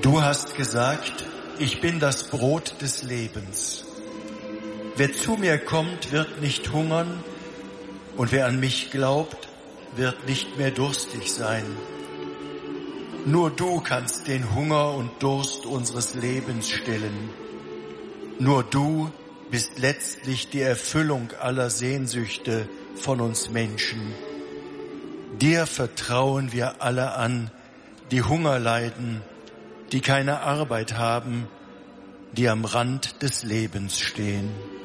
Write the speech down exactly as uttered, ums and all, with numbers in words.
Du hast gesagt, ich bin das Brot des Lebens. Wer zu mir kommt, wird nicht hungern, und wer an mich glaubt, wird nicht mehr durstig sein. Nur du kannst den Hunger und Durst unseres Lebens stillen. Nur du bist letztlich die Erfüllung aller Sehnsüchte von uns Menschen. Dir vertrauen wir alle an, die Hunger leiden, die keine Arbeit haben, die am Rand des Lebens stehen.